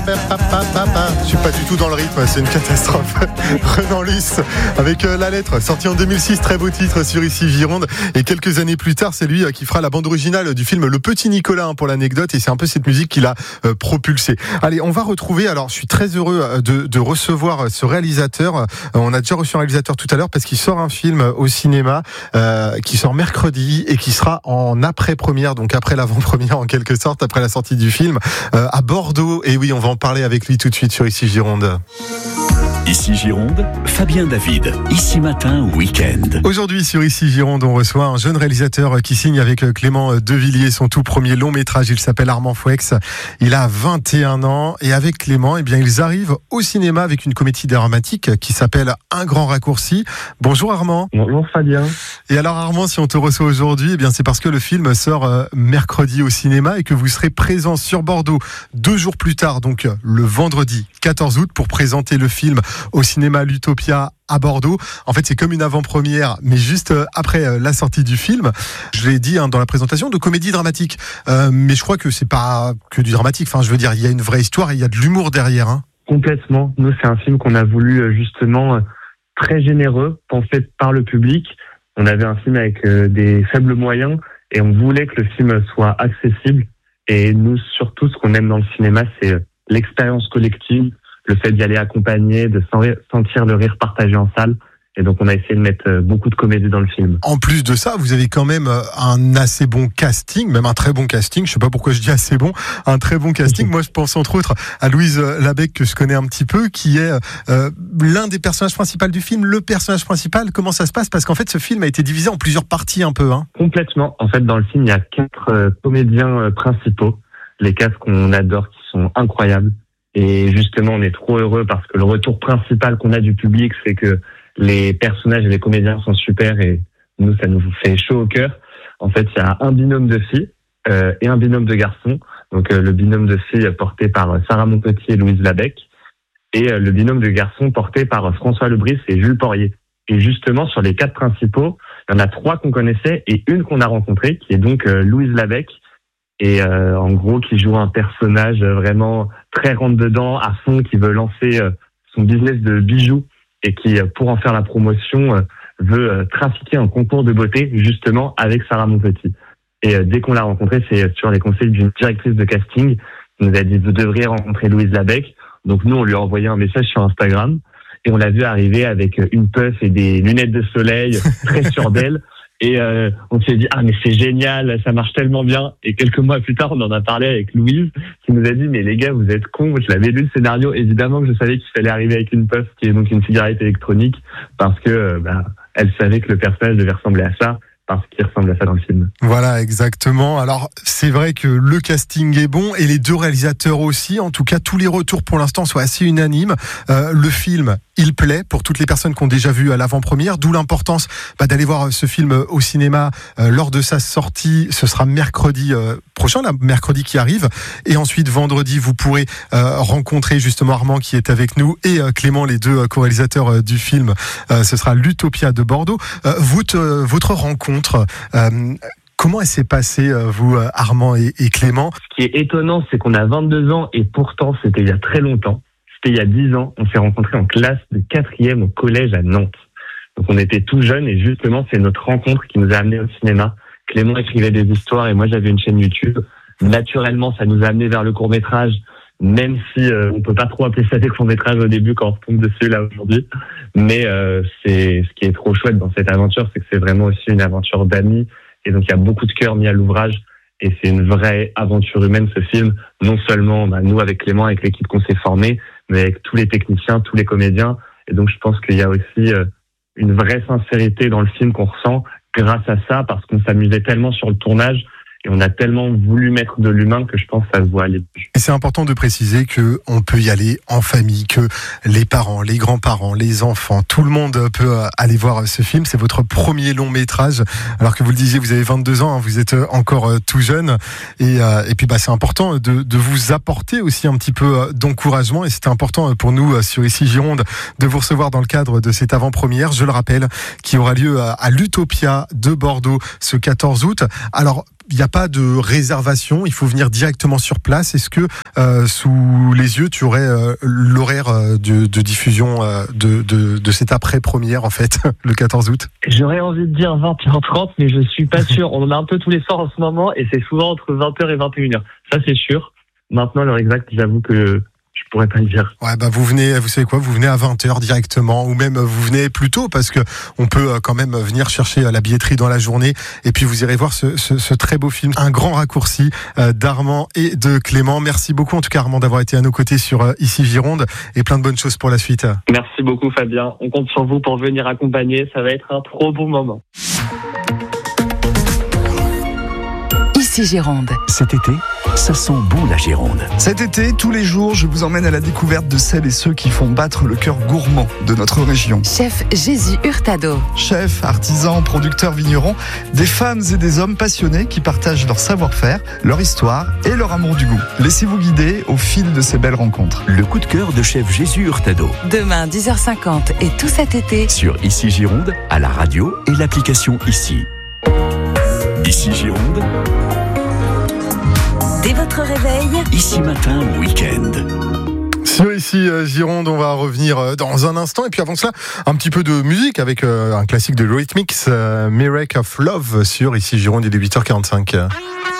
Je suis pas du tout dans le rythme, c'est une catastrophe. Renan Luce avec La Lettre, sorti en 2006, très beau titre sur Ici Gironde. Et quelques années plus tard, c'est lui qui fera la bande originale du film Le Petit Nicolas, pour l'anecdote. Et c'est un peu cette musique qui l'a propulsé. Allez, on va retrouver, alors je suis très heureux de recevoir ce réalisateur. On a déjà reçu un réalisateur tout à l'heure parce qu'il sort un film au cinéma qui sort mercredi et qui sera en après-première, donc après l'avant-première en quelque sorte, après la sortie du film, à Bordeaux. Et oui, on va en parler avec lui tout de suite sur Ici Gironde. Ici Gironde, Fabien David. Ici Matin, week-end. Aujourd'hui sur Ici Gironde, on reçoit un jeune réalisateur qui signe avec Clément Devilliers son tout premier long métrage. Il s'appelle Armand Fouex. Il a 21 ans et avec Clément, ils arrivent au cinéma avec une comédie dramatique qui s'appelle Un grand raccourci. Bonjour Armand. Bonjour Fabien. Et alors Armand, si on te reçoit aujourd'hui, c'est parce que le film sort mercredi au cinéma et que vous serez présent sur Bordeaux 2 jours plus tard, donc le vendredi 14 août, pour présenter le film au cinéma L'Utopia à Bordeaux. En fait, c'est comme une avant-première, mais juste après la sortie du film. Je l'ai dit dans la présentation, de comédie dramatique. Mais je crois que c'est pas que du dramatique. Enfin, je veux dire, il y a une vraie histoire et il y a de l'humour derrière. Complètement. Nous, c'est un film qu'on a voulu justement très généreux, pensé par le public. On avait un film avec des faibles moyens et on voulait que le film soit accessible. Et nous, surtout, ce qu'on aime dans le cinéma, c'est l'expérience collective, le fait d'y aller accompagné, de sentir le rire partagé en salle. Et donc, on a essayé de mettre beaucoup de comédie dans le film. En plus de ça, vous avez quand même un assez bon casting, même un très bon casting. Je sais pas pourquoi je dis assez bon, un très bon casting. Moi, je pense entre autres à Louise Labec, que je connais un petit peu, qui est l'un des personnages principaux du film, le personnage principal. Comment ça se passe? Parce qu'en fait, ce film a été divisé en plusieurs parties un peu. Complètement. En fait, dans le film, il y a 4 comédiens principaux. Les 4 qu'on adore, qui sont incroyables. Et justement, on est trop heureux parce que le retour principal qu'on a du public, c'est que les personnages et les comédiens sont super et nous, ça nous fait chaud au cœur. En fait, il y a un binôme de filles et un binôme de garçons. Donc, le binôme de filles porté par Sarah Monpetit et Louise Labec et le binôme de garçons porté par François Lebris et Jules Porrier. Et justement, sur les 4 principaux, il y en a 3 qu'on connaissait et une qu'on a rencontrée, qui est donc Louise Labec. Et en gros, qui joue un personnage vraiment très rentre-dedans, à fond, qui veut lancer son business de bijoux et qui, pour en faire la promotion, veut trafiquer un concours de beauté, justement, avec Sarah Monpetit. Et dès qu'on l'a rencontrée, c'est sur les conseils d'une directrice de casting qui nous a dit « Vous devriez rencontrer Louise Labec ». Donc nous, on lui a envoyé un message sur Instagram et on l'a vu arriver avec une puff et des lunettes de soleil, très sûre d'elle. Et on s'est dit, mais c'est génial, ça marche tellement bien. Et quelques mois plus tard, on en a parlé avec Louise, qui nous a dit, mais les gars, vous êtes cons, je l'avais lu le scénario, évidemment que je savais qu'il fallait arriver avec une puff, qui est donc une cigarette électronique, parce que elle savait que le personnage devait ressembler à ça, parce qu'il ressemble à ça dans le film. Voilà, exactement. Alors, c'est vrai que le casting est bon, et les 2 réalisateurs aussi. En tout cas, tous les retours pour l'instant sont assez unanimes. Le film, il plaît pour toutes les personnes qui ont déjà vu à l'avant-première, d'où l'importance d'aller voir ce film au cinéma lors de sa sortie. Ce sera mercredi prochain, mercredi qui arrive. Et ensuite, vendredi, vous pourrez rencontrer justement Armand qui est avec nous et Clément, les 2 co-réalisateurs du film. Ce sera l'Utopia de Bordeaux. Votre rencontre, comment elle s'est passée, vous, Armand et Clément? Ce qui est étonnant, c'est qu'on a 22 ans et pourtant, c'était il y a très longtemps. C'était il y a 10 ans. On s'est rencontrés en classe de 4e au collège à Nantes. Donc, on était tout jeunes et justement, c'est notre rencontre qui nous a amenés au cinéma. Clément écrivait des histoires et moi, j'avais une chaîne YouTube. Naturellement, ça nous a amenés vers le court-métrage, même si on peut pas trop appeler ça des courts-métrages au début quand on retombe dessus là aujourd'hui. Mais c'est ce qui est trop chouette dans cette aventure, c'est que c'est vraiment aussi une aventure d'amis. Et donc, il y a beaucoup de cœur mis à l'ouvrage. Et c'est une vraie aventure humaine, ce film. Non seulement nous, avec Clément, avec l'équipe qu'on s'est formée, mais avec tous les techniciens, tous les comédiens. Et donc, je pense qu'il y a aussi une vraie sincérité dans le film qu'on ressent grâce à ça, parce qu'on s'amusait tellement sur le tournage. Et on a tellement voulu mettre de l'humain que je pense que ça se voit aller. Et c'est important de préciser que on peut y aller en famille, que les parents, les grands-parents, les enfants, tout le monde peut aller voir ce film. C'est votre premier long métrage. Alors que vous le disiez, vous avez 22 ans, vous êtes encore tout jeune. Et puis c'est important de vous apporter aussi un petit peu d'encouragement. Et c'était important pour nous sur Ici Gironde de vous recevoir dans le cadre de cette avant-première, je le rappelle, qui aura lieu à l'Utopia de Bordeaux ce 14 août. Alors, n'y a pas de réservation, il faut venir directement sur place. Est-ce que sous les yeux, tu aurais l'horaire de diffusion de cette après-première, en fait, le 14 août? J'aurais envie de dire 20h30, mais je suis pas sûr. On en a un peu tous les soirs en ce moment et c'est souvent entre 20h et 21h. Ça, c'est sûr. Maintenant, l'heure exacte, j'avoue que je pourrais pas le dire. Ouais, vous venez, vous savez quoi, vous venez à 20h directement, ou même vous venez plus tôt, parce que on peut quand même venir chercher la billetterie dans la journée, et puis vous irez voir ce très beau film. Un grand raccourci d'Armand et de Clément. Merci beaucoup, en tout cas, Armand, d'avoir été à nos côtés sur Ici Gironde, et plein de bonnes choses pour la suite. Merci beaucoup, Fabien. On compte sur vous pour venir accompagner. Ça va être un trop bon moment. Ici Gironde. Cet été, ça sent bon la Gironde. Cet été, tous les jours, je vous emmène à la découverte de celles et ceux qui font battre le cœur gourmand de notre région. Chef Jésus Hurtado. Chefs, artisans, producteurs, vignerons, des femmes et des hommes passionnés qui partagent leur savoir-faire, leur histoire et leur amour du goût. Laissez-vous guider au fil de ces belles rencontres. Le coup de cœur de chef Jésus Hurtado. Demain, 10h50 et tout cet été. Sur Ici Gironde, à la radio et l'application Ici. Ici Gironde. Dès votre réveil. Ici matin, week-end. Sur Ici Gironde, on va revenir dans un instant. Et puis avant cela, un petit peu de musique avec un classique de Eurythmics, Miracle of Love sur Ici Gironde, il est 8h45.